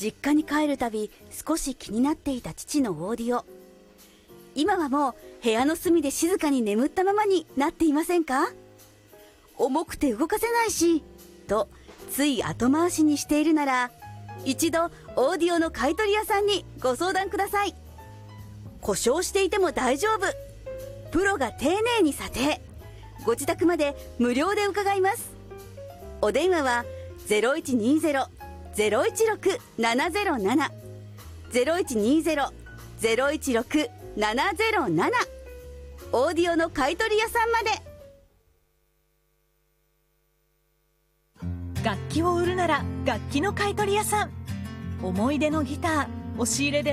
実家に帰るたび少し気になっていた父のオーディオ。今はもう部屋の隅で静かに眠ったままになっていませんか？重くて動かせないしとつい後回しにしているなら、一度オーディオの買取屋さんにご相談ください。故障していても大丈夫、プロが丁寧に査定、ご自宅まで無料で伺います。お電話は 0120-016-707 0120-016-707 オーディオの買取屋さんまで。 楽器を売るなら楽器の買取屋さん。思い出のギター、押し入れで